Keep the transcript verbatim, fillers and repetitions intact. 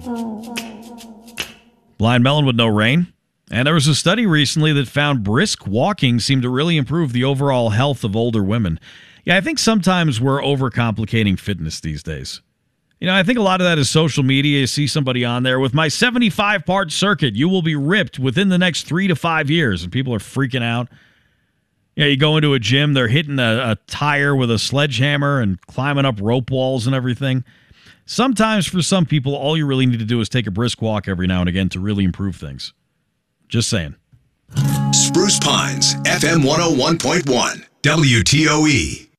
Blind melon with no rain. And there was a study recently that found brisk walking seemed to really improve the overall health of older women. Yeah, I think sometimes we're overcomplicating fitness these days. You know, I think a lot of that is social media. You see somebody on there with my seventy-five part circuit. You will be ripped within the next three to five years. And people are freaking out. Yeah, you go into a gym, they're hitting a, a tire with a sledgehammer and climbing up rope walls and everything. Sometimes for some people, all you really need to do is take a brisk walk every now and again to really improve things. Just saying. Spruce Pines, F M one oh one point one, W T O E.